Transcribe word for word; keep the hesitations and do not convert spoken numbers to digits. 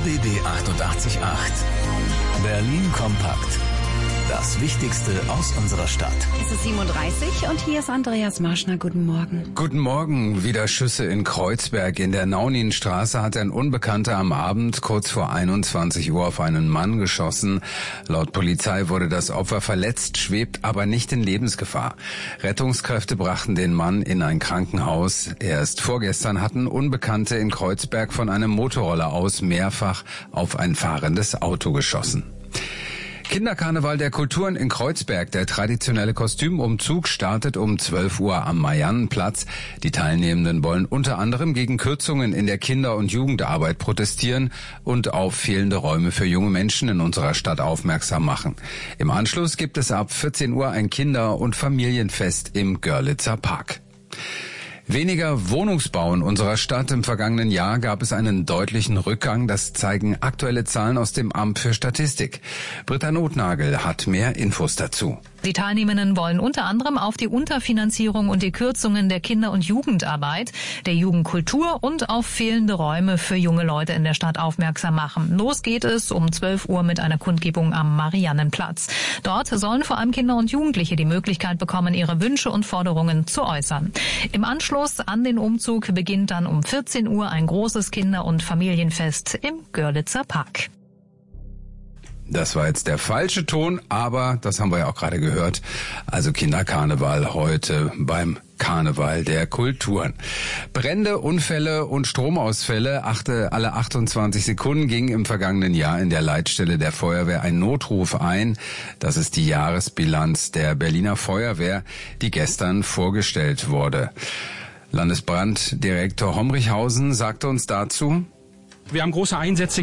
B B achtundachtzig Komma acht. Berlin kompakt. Das Wichtigste aus unserer Stadt. Es ist sieben Uhr dreißig und hier ist Andreas Marschner. Guten Morgen. Guten Morgen. Wieder Schüsse in Kreuzberg. In der Nauninstraße hat ein Unbekannter am Abend kurz vor einundzwanzig Uhr auf einen Mann geschossen. Laut Polizei wurde das Opfer verletzt, schwebt aber nicht in Lebensgefahr. Rettungskräfte brachten den Mann in ein Krankenhaus. Erst vorgestern hatten Unbekannte in Kreuzberg von einem Motorroller aus mehrfach auf ein fahrendes Auto geschossen. Kinderkarneval der Kulturen in Kreuzberg. Der traditionelle Kostümumzug startet um zwölf Uhr am Mariannenplatz. Die Teilnehmenden wollen unter anderem gegen Kürzungen in der Kinder- und Jugendarbeit protestieren und auf fehlende Räume für junge Menschen in unserer Stadt aufmerksam machen. Im Anschluss gibt es ab vierzehn Uhr ein Kinder- und Familienfest im Görlitzer Park. Weniger Wohnungsbau in unserer Stadt. Im vergangenen Jahr gab es einen deutlichen Rückgang. Das zeigen aktuelle Zahlen aus dem Amt für Statistik. Britta Nothnagel hat mehr Infos dazu. Die Teilnehmenden wollen unter anderem auf die Unterfinanzierung und die Kürzungen der Kinder- und Jugendarbeit, der Jugendkultur und auf fehlende Räume für junge Leute in der Stadt aufmerksam machen. Los geht es um zwölf Uhr mit einer Kundgebung am Mariannenplatz. Dort sollen vor allem Kinder und Jugendliche die Möglichkeit bekommen, ihre Wünsche und Forderungen zu äußern. Im Anschluss an den Umzug beginnt dann um vierzehn Uhr ein großes Kinder- und Familienfest im Görlitzer Park. Das war jetzt der falsche Ton, aber das haben wir ja auch gerade gehört. Also Kinderkarneval heute beim Karneval der Kulturen. Brände, Unfälle und Stromausfälle. Achte, alle achtundzwanzig Sekunden ging im vergangenen Jahr in der Leitstelle der Feuerwehr ein Notruf ein. Das ist die Jahresbilanz der Berliner Feuerwehr, die gestern vorgestellt wurde. Landesbranddirektor Homrichhausen sagte uns dazu: Wir haben große Einsätze